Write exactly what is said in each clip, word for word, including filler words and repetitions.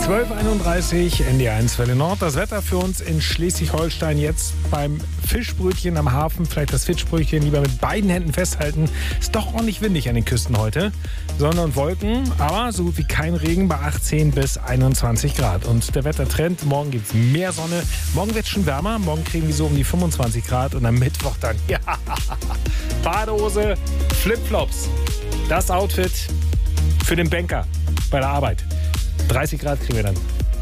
zwölf Uhr einunddreißig, N D R eins Welle Nord. Das Wetter für uns in Schleswig-Holstein jetzt beim Fischbrötchen am Hafen. Vielleicht das Fischbrötchen lieber mit beiden Händen festhalten. Ist doch ordentlich windig an den Küsten heute. Sonne und Wolken, aber so gut wie kein Regen bei achtzehn bis einundzwanzig Grad. Und der Wettertrend, morgen gibt es mehr Sonne. Morgen wird es schon wärmer. Morgen kriegen wir so um die fünfundzwanzig Grad. Und am Mittwoch dann, ja, Badehose, Flipflops. Das Outfit für den Banker bei der Arbeit. dreißig Grad kriegen wir dann.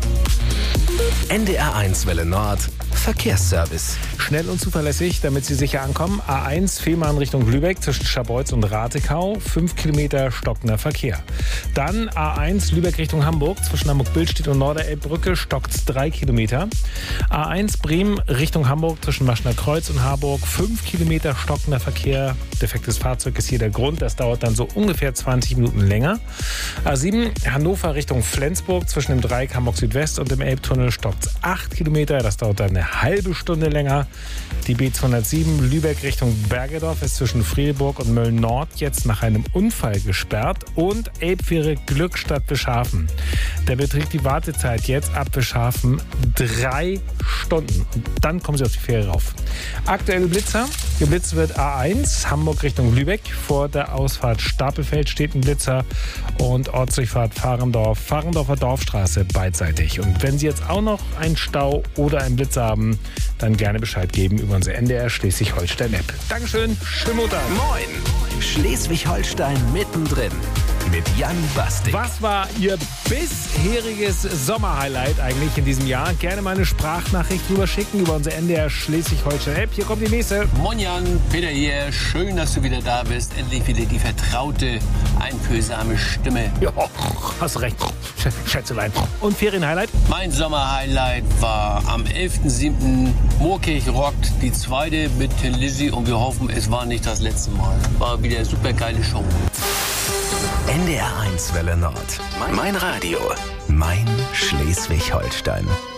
N D R eins Welle Nord Verkehrsservice. Schnell und zuverlässig, damit Sie sicher ankommen. A eins Fehmarn Richtung Lübeck zwischen Scharbeutz und Ratekau. fünf Kilometer stockender Verkehr. Dann A eins Lübeck Richtung Hamburg zwischen Hamburg-Billstedt und Norderelbbrücke stockt drei Kilometer. A eins Bremen Richtung Hamburg zwischen Maschner Kreuz und Harburg. fünf Kilometer stockender Verkehr. Defektes Fahrzeug ist hier der Grund. Das dauert dann so ungefähr zwanzig Minuten länger. A sieben Hannover Richtung Flensburg zwischen dem Dreieck Hamburg Südwest und dem Elbtunnel stockt acht Kilometer. Das dauert dann eine halbe Stunde länger. Die B zweihundertsieben Lübeck Richtung Bergedorf ist zwischen Fredeburg und Mölln-Nord jetzt nach einem Unfall gesperrt. Und Elbfähre Glückstadt Bischhafen. Der beträgt die Wartezeit jetzt ab Bischhafen drei Stunden. Und dann kommen Sie auf die Fähre rauf. Aktuelle Blitzer. Geblitzt wird A eins Hamburg Richtung Lübeck. Vor der Ausfahrt Stapelfeld steht ein Blitzer. Und Ortsdurchfahrt Fahrendorf, Fahrendorfer Dorfstraße beidseitig. Und wenn Sie jetzt auch noch einen Stau oder einen Blitzer haben, dann gerne Bescheid geben über unsere N D R Schleswig-Holstein-App. Dankeschön, schönen Montag. Moin, Schleswig-Holstein mittendrin mit Jan Bastik. Was war Ihr bisheriges Sommerhighlight eigentlich in diesem Jahr? Gerne mal eine Sprachnachricht rüber schicken über unsere N D R Schleswig-Holstein-App. Hier kommt die nächste. Moin Jan, Peter hier. Schön, dass du wieder da bist. Endlich wieder die vertraute, einfühlsame Stimme. Ja, hast recht, Schätzelein. Und Ferienhighlight? Mein Sommerhighlight war am elften siebten Moorkirch rockt, die zweite mit Tin Lizzy, und wir hoffen, es war nicht das letzte Mal. War wieder eine super geile Show. N D R eins Welle Nord. Mein Radio. Mein Schleswig-Holstein.